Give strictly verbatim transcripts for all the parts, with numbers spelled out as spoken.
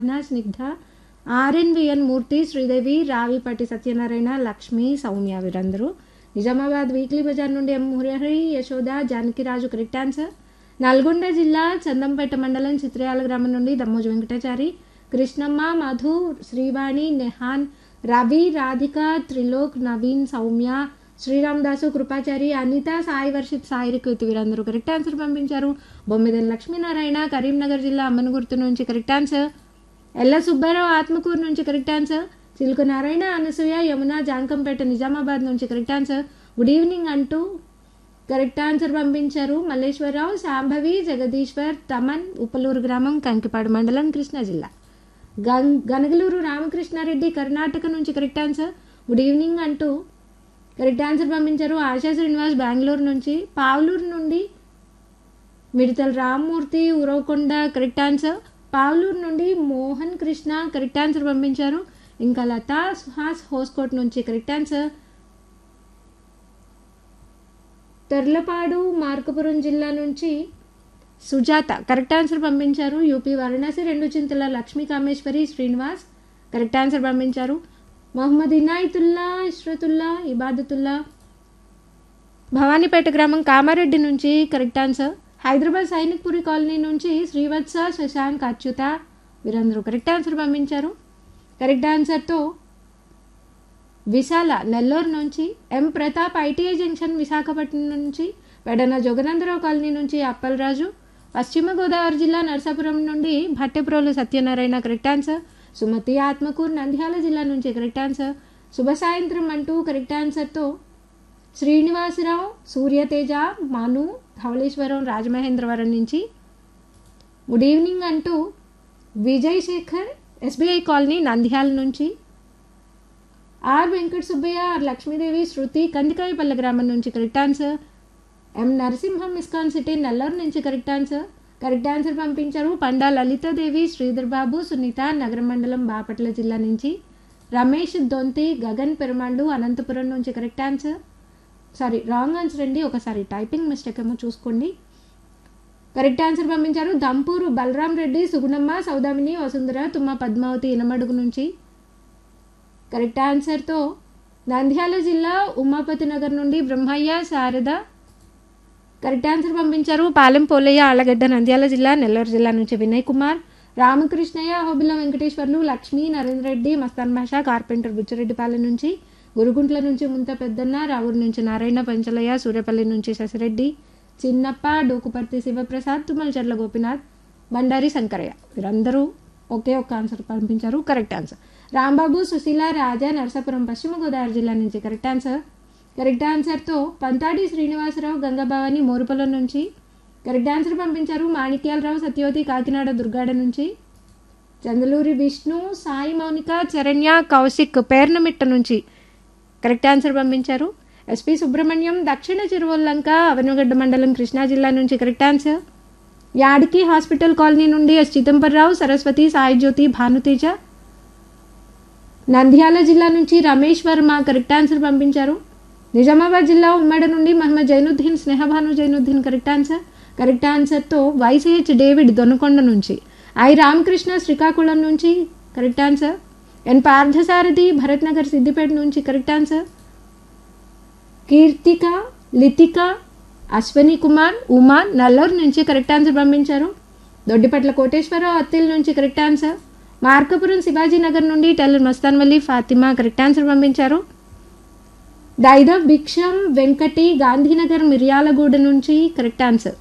నా స్నిగ్ధ ఆర్ఎన్విఎన్ మూర్తి శ్రీదేవి రావిపట్టి సత్యనారాయణ లక్ష్మి సౌమ్య వీరందరూ. నిజామాబాద్ వీక్లీ బజార్ నుండి ఎం మురహరి యశోద జానకిరాజు కరెక్ట్ ఆన్సర్. నల్గొండ జిల్లా చందంపేట మండలం చిత్రయాల గ్రామం నుండి దమ్మోజు వెంకటాచారి కృష్ణమ్మ మధు శ్రీవాణి నెహాన్ రవి రాధిక త్రిలోక్ నవీన్ సౌమ్య శ్రీరామదాసు కృపాచారి అనిత సాయి వర్షిత్ సాయి రికృతి వీరందరూ కరెక్ట్ ఆన్సర్ పంపించారు. బొమ్మిదేని లక్ష్మీనారాయణ కరీంనగర్ జిల్లా అమ్మనగుర్తు నుంచి కరెక్ట్ ఆన్సర్. ఎల్ల సుబ్బారావు ఆత్మకూరు నుంచి కరెక్ట్ ఆన్సర్. చిలుక నారాయణ అనసూయ యమున జాంకంపేట నిజామాబాద్ నుంచి కరెక్ట్ ఆన్సర్. గుడ్ ఈవినింగ్ అంటూ కరెక్ట్ ఆన్సర్ పంపించారు మల్లేశ్వరరావు శాంభవి జగదీశ్వర్ తమన్ ఉపలూరు గ్రామం కంకిపాడు మండలం కృష్ణా జిల్లా. గం గనగలూరు రామకృష్ణారెడ్డి కర్ణాటక నుంచి కరెక్ట్ ఆన్సర్. గుడ్ ఈవినింగ్ అంటూ కరెక్ట్ ఆన్సర్ పంపించారు ఆశా శ్రీనివాస్ బెంగళూరు నుంచి. పావులూరు నుండి మిడతల రామ్మూర్తి ఉరవకొండ కరెక్ట్ ఆన్సర్. పావులూరు నుండి మోహన్ కృష్ణ కరెక్ట్ ఆన్సర్ పంపించారు. ఇంకా లతా సుహాస్ హోస్కోట్ నుంచి కరెక్ట్ ఆన్సర్. తర్లపాడు మార్కపురం జిల్లా నుంచి సుజాత కరెక్ట్ ఆన్సర్ పంపించారు. యూపీ వారణాసి రెండు చింతల లక్ష్మీ కామేశ్వరి శ్రీనివాస్ కరెక్ట్ ఆన్సర్ పంపించారు. మొహమ్మద్ ఇనాయతుల్లా ఇష్రతుల్లా ఇబాదతుల్లా భవానీపేట గ్రామం కామారెడ్డి నుంచి correct answer. Hyderabad Sainikpuri colony నుంచి శ్రీవత్స శశాంక్ అచ్యుత వీరందరూ కరెక్ట్ ఆన్సర్ పంపించారు. కరెక్ట్ ఆన్సర్తో విశాల నెల్లూరు నుంచి. ఎం ప్రతాప్ ఐటీఐ జంక్షన్ విశాఖపట్నం నుంచి. పెడన జోగనందరావు కాలనీ నుంచి అప్పలరాజు. పశ్చిమ గోదావరి జిల్లా నరసాపురం నుండి భట్టెప్రోలు సత్యనారాయణ కరెక్ట్ ఆన్సర్. సుమతి ఆత్మకూరు నంద్యాల జిల్లా నుంచి కరెక్ట్ ఆన్సర్. శుభ సాయంత్రం అంటూ కరెక్ట్ ఆన్సర్తో శ్రీనివాసరావు సూర్యతేజ మను ధవళేశ్వరం రాజమహేంద్రవరం నుంచి. గుడ్ ఈవినింగ్ అంటూ విజయ్ శేఖర్ ఎస్బీఐ కాలనీ నంద్యాల నుంచి. ఆర్ వెంకట సుబ్బయ్య ఆర్ లక్ష్మీదేవి శృతి కందికాయపల్లె గ్రామం నుంచి కరెక్ట్ ఆన్సర్. ఎం నరసింహం ఇస్కాన్ సిటీ నెల్లూరు నుంచి కరెక్ట్ ఆన్సర్. కరెక్ట్ ఆన్సర్ పంపించారు పండా లలితాదేవి శ్రీధర్ బాబు సునీత నగర మండలం బాపట్ల జిల్లా నుంచి. రమేష్ దొంతి గగన్ పెరుమాళ్ళు అనంతపురం నుంచి correct answer. Sorry wrong answer అండి, ఒకసారి టైపింగ్ మిస్టేక్ ఏమో చూసుకోండి. కరెక్ట్ ఆన్సర్ పంపించారు దంపూరు బలరాం రెడ్డి సుగుణమ్మ సౌదామిని వసుంధర తుమ్మ పద్మావతి ఇనమడుగు నుంచి. కరెక్ట్ ఆన్సర్తో నంద్యాల జిల్లా ఉమాపతి నగర్ నుండి బ్రహ్మయ్య శారద కరెక్ట్ ఆన్సర్ పంపించారు. పాలెం పోలయ్య ఆళ్లగడ్డ నంద్యాల జిల్లా నెల్లూరు జిల్లా నుంచి వినయ్ కుమార్ రామకృష్ణయ్య హోబిల వెంకటేశ్వర్లు లక్ష్మీ నరేంద్ర రెడ్డి మస్తాన్ భాష కార్పెంటర్ బుచ్చిరెడ్డిపాలెం నుంచి. గురుగుంట్ల నుంచి ముంత పెద్దన్న రావూరు నుంచి నారాయణ పంచలయ్య సూర్యపల్లి నుంచి శశిరెడ్డి చిన్నప్ప డోకుపర్తి శివప్రసాద్ తుమ్మలచర్ల గోపినాథ్ బండారి శంకరయ్య వీరందరూ ఒకే ఒక్క ఆన్సర్ పంపించారు కరెక్ట్ ఆన్సర్. రాంబాబు సుశీల రాజా నరసాపురం పశ్చిమ గోదావరి జిల్లా నుంచి కరెక్ట్ ఆన్సర్. కరెక్ట్ ఆన్సర్తో పంతాడి శ్రీనివాసరావు గంగాభవాని మోరుపొలం నుంచి కరెక్ట్ ఆన్సర్ పంపించారు. మాణిక్యాలరావు సత్యవతి కాకినాడ దుర్గాడ నుంచి. చందలూరి విష్ణు సాయి మౌనిక చరణ్య కౌశిక్ పేర్నమిట్ట నుంచి కరెక్ట్ ఆన్సర్ పంపించారు. ఎస్పి సుబ్రహ్మణ్యం దక్షిణ చిరువల్లంక అవనగడ్డ మండలం కృష్ణా జిల్లా నుంచి కరెక్ట్ ఆన్సర్. యాడికి హాస్పిటల్ కాలనీ నుండి ఎస్ చిదంబరరావు సరస్వతి సాయి జ్యోతి భానుతేజ. నంద్యాల జిల్లా నుంచి రమేష్ వర్మ కరెక్ట్ ఆన్సర్ పంపించారు. నిజామాబాద్ జిల్లా ఉమ్మడి నుండి Mohammed Zainuddin Snehabhanu Zainuddin correct answer. Correct ఆన్సర్తో వైసీహెచ్ డేవిడ్ దొనకొండ నుంచి. ఐ రామకృష్ణ శ్రీకాకుళం నుంచి కరెక్ట్ ఆన్సర్. ఎన్ పార్థసారథి భరత్ నగర్ సిద్దిపేట నుంచి కరెక్ట్ ఆన్సర్. కీర్తిక లితిక అశ్వని కుమార్ ఉమా నల్లూరు నుంచి కరెక్ట్ ఆన్సర్ పంపించారు. దొడ్డిపట్ల కోటేశ్వరరావు అత్తిల్ నుంచి కరెక్ట్ ఆన్సర్. మార్కపురం శివాజీనగర్ నుండి teller Mastanvalli Fatima correct answer పంపించారు. దైద భిక్షం వెంకటి గాంధీనగర్ మిర్యాలగూడ నుంచి కరెక్ట్ ఆన్సర్.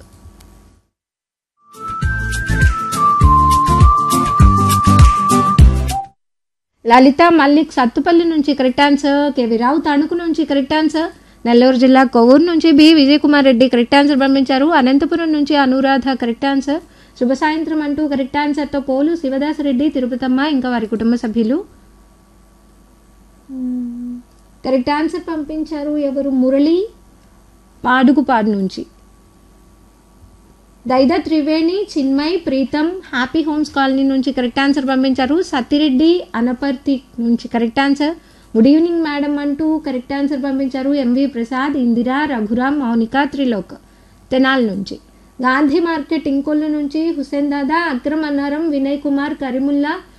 లలిత మల్లిక్ సత్తుపల్లి నుంచి కరెక్ట్ ఆన్సర్. కేవి రావు తణుకు నుంచి కరెక్ట్ ఆన్సర్. నెల్లూరు జిల్లా కొవ్వూరు నుంచి B Vijayakumar Reddy correct answer పంపించారు. అనంతపురం నుంచి అనురాధ కరెక్ట్ ఆన్సర్. శుభ సాయంత్రం అంటూ కరెక్ట్ ఆన్సర్తో పోలు శివదాసరెడ్డి తిరుపతమ్మ ఇంకా వారి కుటుంబ సభ్యులు కరెక్ట్ ఆన్సర్ పంపించారు. ఎవరు మురళి పాడుగుపాడు నుంచి. Daida Triveni Chinmay Pritam happy homes colony నుంచి కరెక్ట్ ఆన్సర్ పంపించారు. సత్తిరెడ్డి అనపర్తి నుంచి correct answer. Good evening madam అంటూ కరెక్ట్ ఆన్సర్ పంపించారు. ఎంవి ప్రసాద్ ఇందిరా రఘురామ్ మౌనిక త్రిలోక్ తెనాల్ నుంచి. గాంధీ మార్కెట్ ఇంకొల్లు నుంచి హుసేన్ దాదా, అక్రమ్ అన్నారం, వినయ్ కుమార్, కరీముల్లా,